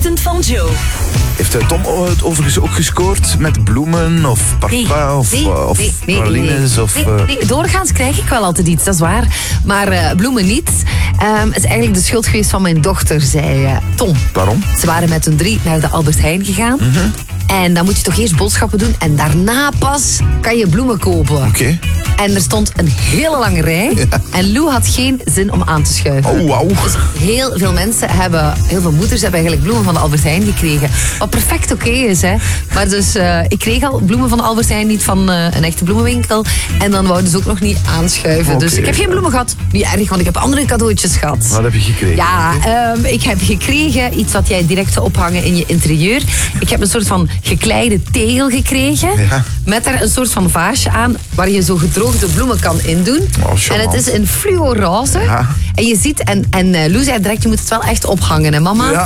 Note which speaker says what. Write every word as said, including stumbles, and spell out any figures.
Speaker 1: ochtend van Joe.
Speaker 2: Heeft uh, Tom het overigens ook gescoord met bloemen of parfum
Speaker 3: Nee,
Speaker 2: of,
Speaker 3: nee,
Speaker 2: uh, of
Speaker 3: nee, nee,
Speaker 2: pralines?
Speaker 3: nee, nee.
Speaker 2: Of,
Speaker 3: Nee,
Speaker 2: uh,
Speaker 3: nee, doorgaans krijg ik wel altijd iets, dat is waar. Maar uh, bloemen niet. Um, het is eigenlijk de schuld geweest van mijn dochter, zei uh, Tom.
Speaker 2: Waarom?
Speaker 3: Ze waren met hun drie naar de Albert Heijn gegaan.
Speaker 2: Mm-hmm.
Speaker 3: En dan moet je toch eerst boodschappen doen. En daarna pas kan je bloemen kopen.
Speaker 2: Oké. Okay.
Speaker 3: En er stond een hele lange rij.
Speaker 2: Ja.
Speaker 3: En Lou had geen zin om aan te schuiven.
Speaker 2: Oh, wauw.
Speaker 3: Dus heel veel mensen hebben, heel veel moeders hebben eigenlijk bloemen van de Albert Heijn gekregen. Wat perfect oké okay is, hè. Maar dus, uh, ik kreeg al bloemen van de Albert Heijn, niet van uh, een echte bloemenwinkel. En dan wouden ze ook nog niet aanschuiven.
Speaker 2: Okay.
Speaker 3: Dus ik heb geen bloemen gehad. Niet erg, want ik heb andere cadeautjes gehad.
Speaker 2: Wat heb je gekregen?
Speaker 3: Ja, um, ik heb gekregen iets wat jij direct zou ophangen in je interieur. Ik heb een soort van gekleide tegel gekregen.
Speaker 2: Ja.
Speaker 3: Met daar een soort van vaasje aan, waar je zo gedroogde bloemen kan indoen.
Speaker 2: Oh,
Speaker 3: en het is in fluoroze.
Speaker 2: Ja.
Speaker 3: En je ziet, en, en uh, Lou zei direct, je moet het wel echt ophangen, hè mama?
Speaker 2: Ja.